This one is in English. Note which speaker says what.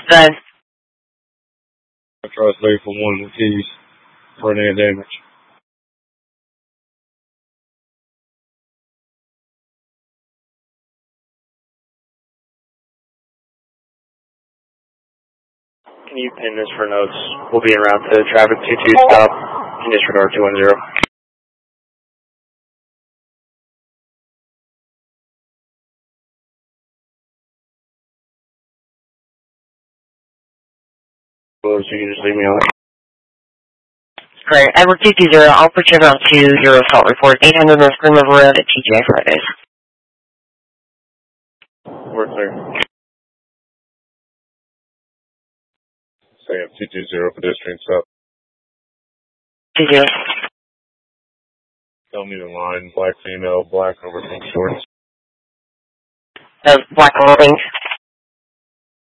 Speaker 1: Done.
Speaker 2: I try to stay for one of the keys for any damage.
Speaker 3: Can you pin this for notes? We'll be en route to traffic 22 stop and disregard 210. So you can just leave me on.
Speaker 1: Great. Edward 220, I'll put you on 20 assault report. 800 North Green River Road at TGI Fridays.
Speaker 3: We're clear.
Speaker 2: Sam 220 pedestrian stop.
Speaker 1: 20.
Speaker 2: Tell me the line. Black female, black over pink shorts.
Speaker 1: Black holdings.